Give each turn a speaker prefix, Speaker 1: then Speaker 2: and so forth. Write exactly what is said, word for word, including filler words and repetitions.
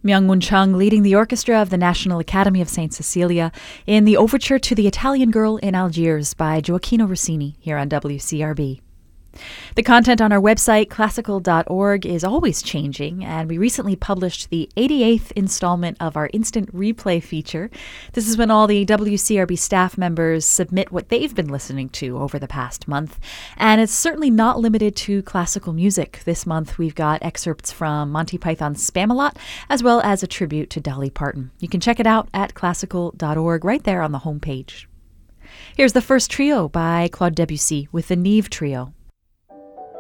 Speaker 1: Myung-Moon Chung leading the orchestra of the National Academy of Saint Cecilia in the overture to The Italian Girl in Algiers by Gioacchino Rossini here on W C R B. The content on our website, classical dot org, is always changing, and we recently published the eighty-eighth installment of our Instant Replay feature. This is when all the W C R B staff members submit what they've been listening to over the past month, and it's certainly not limited to classical music. This month we've got excerpts from Monty Python's Spamalot, as well as a tribute to Dolly Parton. You can check it out at classical dot org right there on the homepage. Here's the first trio by Claude Debussy with the Nive Trio.